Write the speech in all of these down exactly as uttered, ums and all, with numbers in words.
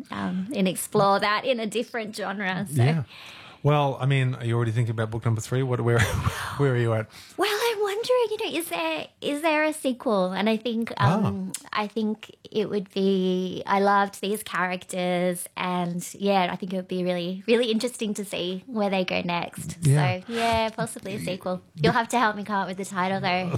and um, and explore that in a different genre. So. Yeah. Well, I mean, are you already thinking about book number three? What, where, where are you at? Well, I'm wondering, you know, is there is there a sequel? And I think um, ah. I think it would be. I loved these characters, and yeah, I think it would be really really interesting to see where they go next. Yeah. So yeah, possibly a sequel. You'll have to help me come up with the title, though.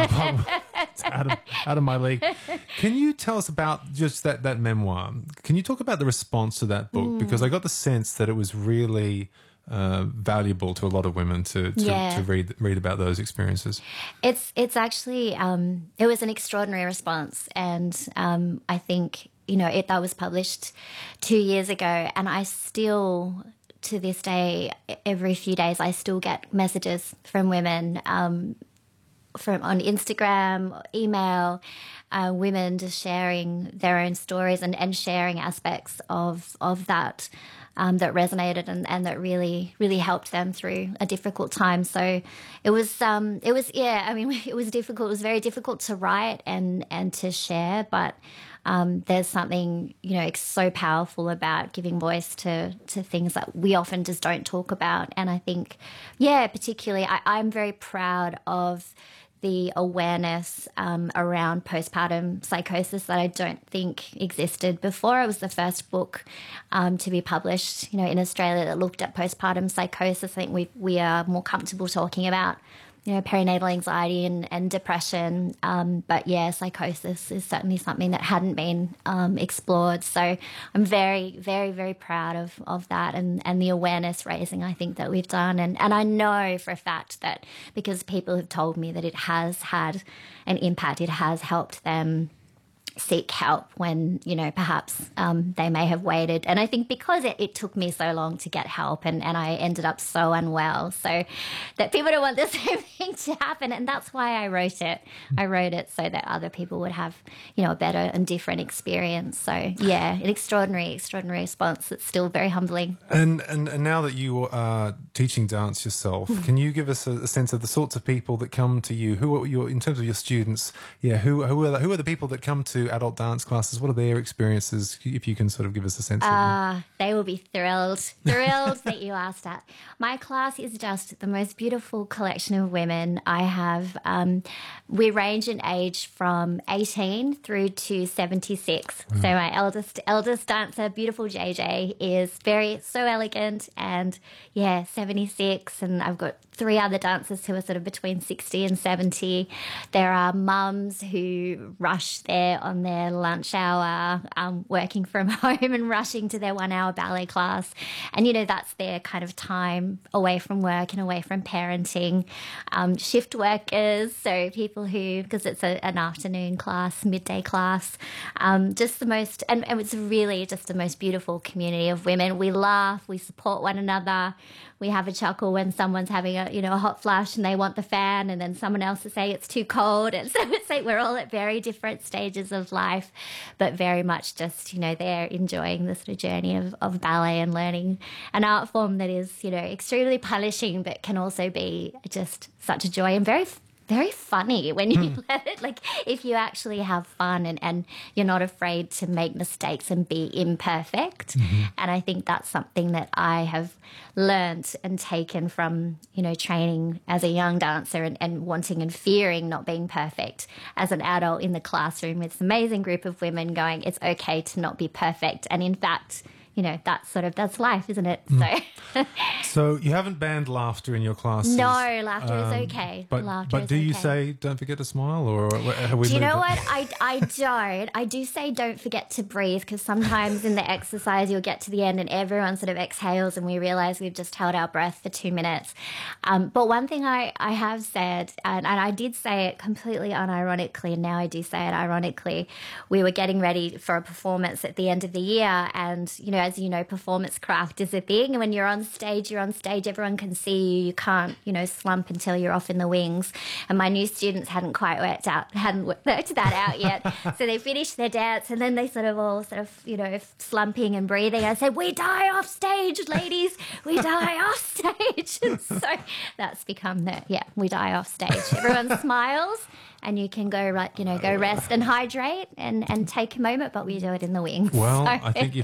It's out of, out of my league. Can you tell us about just that that memoir? Can you talk about the response to that book? Mm. Because I got the sense that it was really. Uh, valuable to a lot of women to to, yeah. to read read about those experiences. It's it's actually um, it was an extraordinary response, and um, I think you know it that was published two years ago, and I still to this day, every few days, I still get messages from women. Um, from on Instagram, email, uh, women just sharing their own stories and, and sharing aspects of of that um, that resonated and, and that really really helped them through a difficult time. So it was um, it was yeah I mean it was difficult. It was very difficult to write and and to share, but um, there's something you know so powerful about giving voice to to things that we often just don't talk about. And I think yeah, particularly I, I'm very proud of the awareness um, around postpartum psychosis that I don't think existed before. It was the first book um, to be published, you know, in Australia that looked at postpartum psychosis. I think we we are more comfortable talking about, you know, perinatal anxiety and, and depression. Um, but yeah, psychosis is certainly something that hadn't been um, explored. So I'm very, very, very proud of, of that and, and the awareness raising I think that we've done. And, and I know for a fact that because people have told me that it has had an impact, it has helped them seek help when, you know, perhaps um, they may have waited. And I think because it, it took me so long to get help and, and I ended up so unwell, so that people don't want the same thing to happen. And that's why I wrote it. I wrote it so that other people would have, you know, a better and different experience. So, yeah, an extraordinary, extraordinary response. It's still very humbling. And and, and now that you are teaching dance yourself, can you give us a, a sense of the sorts of people that come to you? Who are your, in terms of your students, yeah, who, who, are the, who are the people that come to adult dance classes? What are their experiences, if you can sort of give us a sense of uh, they will be thrilled thrilled that you asked that. My class is just the most beautiful collection of women. I have um, we range in age from eighteen through to seventy-six. Wow. So my eldest eldest dancer, beautiful J J, is very so elegant and yeah seventy-six, and I've got three other dancers who are sort of between sixty and seventy. There are mums who rush there on their lunch hour, um, working from home and rushing to their one-hour ballet class. And, you know, that's their kind of time away from work and away from parenting. Um, shift workers, so people who, because it's a, an afternoon class, midday class, um, just the most, and, and it's really just the most beautiful community of women. We laugh, we support one another. We have a chuckle when someone's having a, you know, a hot flush and they want the fan, and then someone else will say it's too cold. And so it's like we're all at very different stages of life, but very much just, you know, they're enjoying the sort of journey of, of ballet and learning an art form that is, you know, extremely punishing, but can also be just such a joy and very very funny when you mm. let it, like if you actually have fun and, and you're not afraid to make mistakes and be imperfect. Mm-hmm. And I think that's something that I have learnt and taken from, you know, training as a young dancer and, and wanting and fearing not being perfect as an adult in the classroom with this amazing group of women going, it's okay to not be perfect. And in fact, you know, that's sort of, that's life, isn't it? Mm. So so you haven't banned laughter in your classes? No, laughter um, is okay. But, laughter but do is you okay. say, don't forget to smile, or have we Do you know it? what? I, I don't. I do say don't forget to breathe, because sometimes in the exercise you'll get to the end and everyone sort of exhales and we realise we've just held our breath for two minutes. Um, but one thing I, I have said, and, and I did say it completely unironically, and now I do say it ironically, we were getting ready for a performance at the end of the year, and, you know, as you know, performance craft is a thing. And when you're on stage, you're on stage, everyone can see you. You can't, you know, slump until you're off in the wings. And my new students hadn't quite worked out, hadn't worked that out yet. So they finished their dance and then they sort of all sort of, you know, slumping and breathing. I said, we die off stage, ladies. We die off stage. And so that's become the, yeah, we die off stage. Everyone smiles. And you can go, right, you know, go rest and hydrate and, and take a moment, but we do it in the wings. Well, so. I think if